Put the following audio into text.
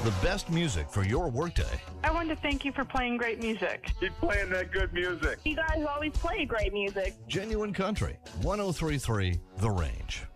The best music for your workday. I want to thank you for playing great music. Keep playing that good music. You guys always play great music. Genuine Country, 103.3 The Range.